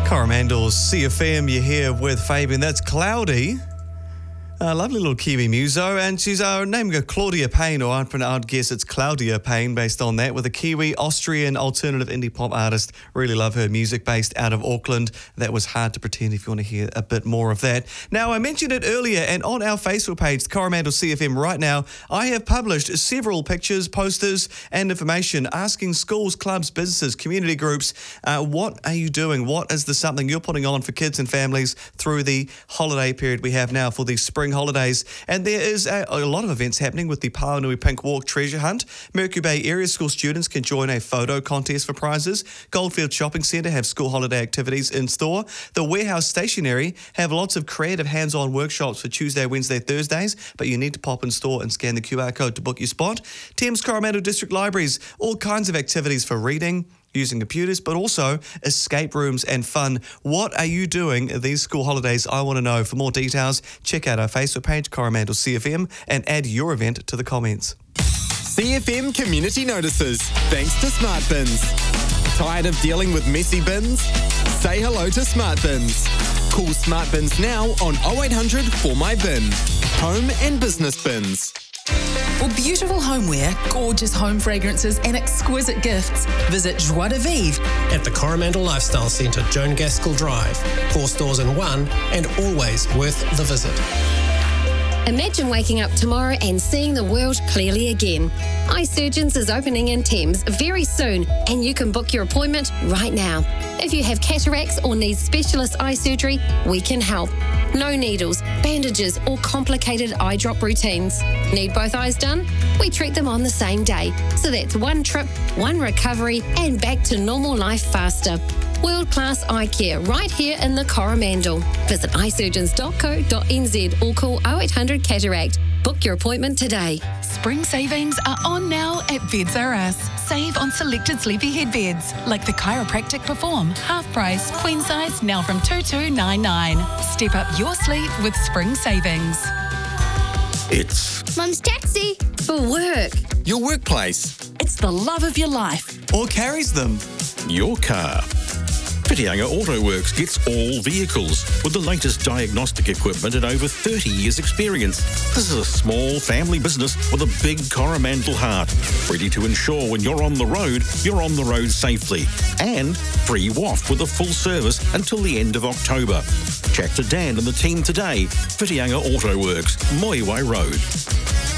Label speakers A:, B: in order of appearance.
A: Coromandel's CFM, you're here with Fabian. That's Cloudy. Lovely little Kiwi muso, and she's naming Claudia Payne, or I'd guess it's Claudia Payne based on that, with a Kiwi Austrian alternative indie pop artist. Really love her music, based out of Auckland. That was Hard to Pretend, if you want to hear a bit more of that. Now, I mentioned it earlier, and on our Facebook page, Coromandel CFM, right now, I have published several pictures, posters, and information asking schools, clubs, businesses, community groups, what are you doing? What is the something you're putting on for kids and families through the holiday period we have now for the spring holidays? And there is a lot of events happening with the Paonui Pink Walk treasure hunt. Mercury Bay area school students can join a photo contest for prizes. Goldfield Shopping Centre have school holiday activities in store. The Warehouse Stationery have lots of creative hands-on workshops for Tuesday, Wednesday, Thursdays, but you need to pop in store and scan the QR code to book your spot. Thames Coromandel District Libraries, all kinds of activities for reading, using computers, but also escape rooms and fun. What are you doing these school holidays? I want to know. For more details, check out our Facebook page, Coromandel CFM, and add your event to the comments.
B: CFM Community Notices, thanks to Smart Bins. Tired of dealing with messy bins? Say hello to Smart Bins. Call Smart Bins now on 0800 for my bin. Home and business bins.
C: For beautiful homeware, gorgeous home fragrances and exquisite gifts, visit Joie de Vivre
D: at the Coromandel Lifestyle Centre, Joan Gaskell Drive. 4 stores in one, and always worth the visit.
E: Imagine waking up tomorrow and seeing the world clearly again. Eye Surgeons is opening in Thames very soon, and you can book your appointment right now. If you have cataracts or need specialist eye surgery, we can help. No needles, bandages, or complicated eye drop routines. Need both eyes done? We treat them on the same day. So that's one trip, one recovery, and back to normal life faster. World-class eye care right here in the Coromandel. Visit eyesurgeons.co.nz or call 0800 Cataract. Book your appointment today.
F: Spring savings are on now at Beds R Us. Save on selected sleepyhead beds like the Chiropractic Perform, half price, queen size, now from $22.99. Step up your sleep with spring savings.
G: It's
E: Mum's taxi for work.
B: Your workplace.
F: It's the love of your life.
A: Or carries them.
G: your car. Whitianga Auto Works gets all vehicles with the latest diagnostic equipment and over 30 years experience. This is a small family business with a big Coromandel heart, ready to ensure when you're on the road safely. And free WAF with a full service until the end of October. Chat to Dan and the team today. Whitianga Auto Works, Moiwai Road.